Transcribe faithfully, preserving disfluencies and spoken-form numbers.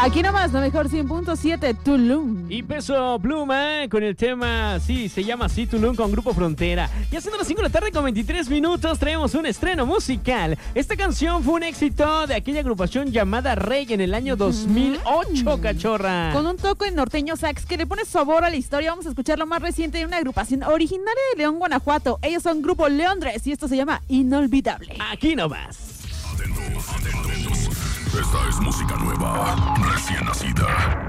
Aquí nomás, la mejor cien punto siete, Tulum. Y Peso Pluma con el tema, sí, se llama así, Tulum con Grupo Frontera. Y haciendo las cinco de la tarde con veintitrés minutos, traemos un estreno musical. Esta canción fue un éxito de aquella agrupación llamada Rey en el año dos mil ocho, mm. cachorra. Con un toque norteño sax que le pone sabor a la historia, vamos a escuchar lo más reciente de una agrupación originaria de León, Guanajuato. Ellos son Grupo Leondres y esto se llama Inolvidable. Aquí nomás. Atentos, atentos. Esta es música nueva, recién nacida.